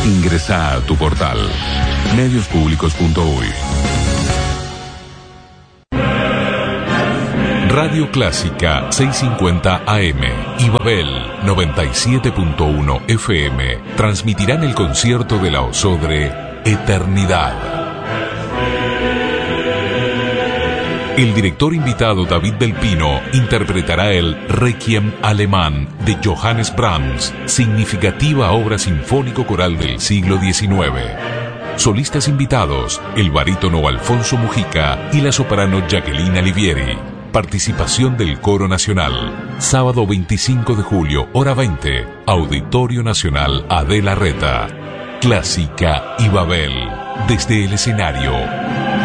Ingresa a tu portal mediospublicos.uy. Radio Clásica 650 AM y Babel 97.1 FM transmitirán el concierto de la Osodre Eternidad. El director invitado David del Pino interpretará el Requiem alemán de Johannes Brahms, significativa obra sinfónico-coral del siglo XIX. Solistas invitados, el barítono Alfonso Mujica y la soprano Jacqueline Alivieri. Participación del Coro Nacional. Sábado 25 de julio, hora 20, Auditorio Nacional Adela Reta. Clásica y Babel, desde el escenario